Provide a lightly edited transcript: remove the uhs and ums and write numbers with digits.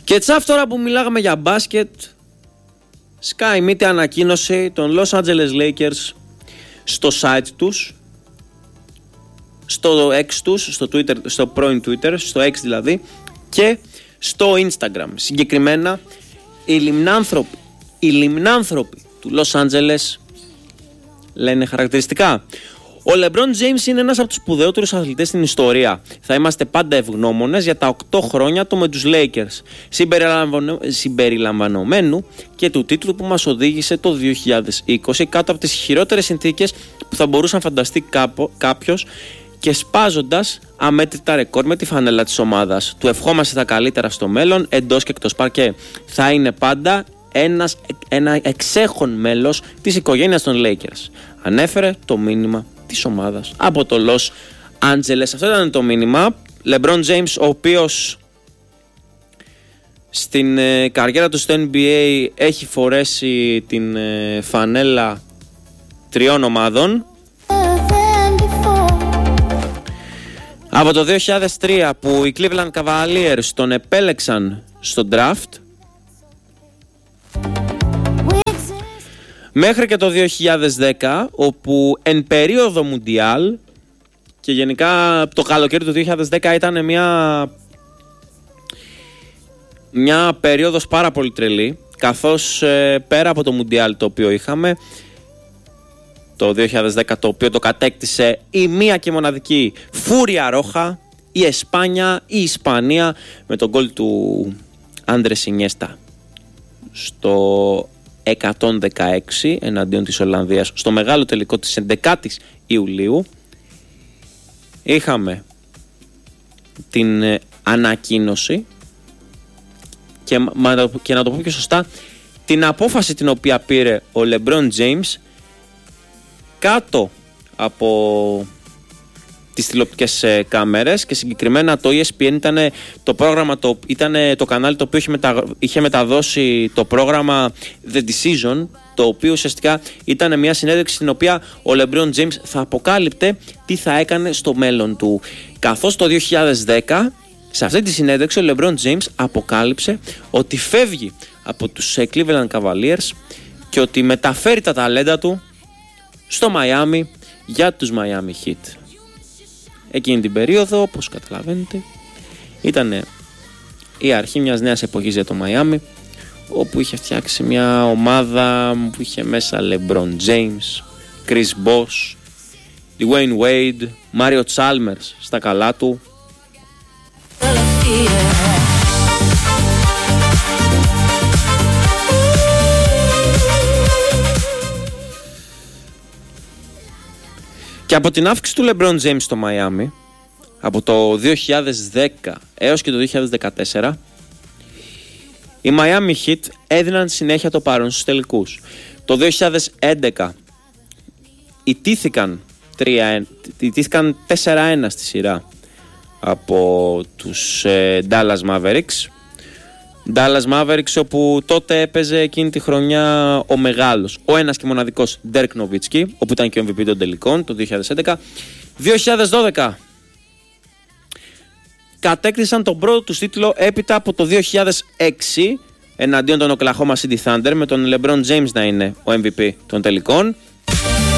Και τσαφ, τώρα που μιλάγαμε για μπάσκετ, σκάει μύτη ανακοίνωση των Los Angeles Lakers στο site τους, στο X τους, στο Twitter, στο πρώην Twitter, στο X δηλαδή, και στο Instagram. Συγκεκριμένα, οι λιμνάνθρωποι του Los Angeles λένε χαρακτηριστικά: ο LeBron James είναι ένας από τους σπουδαιότερους αθλητές στην ιστορία. Θα είμαστε πάντα ευγνώμονες για τα 8 χρόνια του με τους Lakers, συμπεριλαμβανομένου και του τίτλου που μας οδήγησε το 2020 κάτω από τις χειρότερες συνθήκες που θα μπορούσε να φανταστεί κάποιος και σπάζοντας αμέτρητα ρεκόρ με τη φανέλα της ομάδας. Του ευχόμαστε τα καλύτερα στο μέλλον, εντός και εκτός παρκέ. Θα είναι πάντα ένα εξέχον μέλος της οικογένειας των Lakers. Ανέφερε το μήνυμα της ομάδας από το Los Angeles. Αυτό ήταν το μήνυμα. LeBron James, ο οποίος στην καριέρα του στο NBA έχει φορέσει την φανέλα 3 ομάδων. Από το 2003 που οι Cleveland Cavaliers τον επέλεξαν στο draft, μέχρι και το 2010, όπου εν περίοδο Μουντιάλ, και γενικά το καλοκαίρι του 2010 ήταν μια περίοδος πάρα πολύ τρελή, καθώς πέρα από το Μουντιάλ το οποίο είχαμε το 2010, το οποίο το κατέκτησε η μία και μοναδική Φούρια Ρόχα, η Εσπάνια, η Ισπανία, με τον γκολ του Άντρες Ινιέστα στο 116 εναντίον της Ολλανδίας στο μεγάλο τελικό της 11ης Ιουλίου. Είχαμε την ανακοίνωση και να το πω πιο σωστά, την απόφαση την οποία πήρε ο LeBron James κάτω από τις τηλεοπτικές κάμερες, και συγκεκριμένα το ESPN ήταν το πρόγραμμα, ήταν το κανάλι το οποίο είχε μεταδώσει το πρόγραμμα The Decision, το οποίο ουσιαστικά ήταν μια συνέντευξη στην οποία ο LeBron James θα αποκάλυπτε τι θα έκανε στο μέλλον του. Καθώς το 2010, σε αυτή τη συνέντευξη, ο LeBron James αποκάλυψε ότι φεύγει από τους Cleveland Cavaliers και ότι μεταφέρει τα ταλέντα του στο Μαϊάμι για τους Miami Heat. Εκείνη την περίοδο, όπως καταλαβαίνετε, ήταν η αρχή μιας νέας εποχής για το Μαϊάμι, όπου είχε φτιάξει μια ομάδα που είχε μέσα LeBron James, Chris Bosh, Dwayne Wade, Mario Chalmers στα καλά του. Και από την αύξηση του LeBron James στο Μαϊάμι, από το 2010 έως και το 2014, οι Miami Heat έδιναν συνέχεια το παρόν στους τελικούς. Το 2011 ιτήθηκαν 4-1 στη σειρά από τους Dallas Mavericks. Dallas Mavericks, όπου τότε έπαιζε εκείνη τη χρονιά ο μεγάλος, ο ένας και μοναδικός Dirk Nowitzki, όπου ήταν και ο MVP των τελικών το 2011. 2012 κατέκτησαν τον πρώτο τους τίτλο έπειτα από το 2006 εναντίον των Oklahoma City Thunder, με τον LeBron James να είναι ο MVP των τελικών.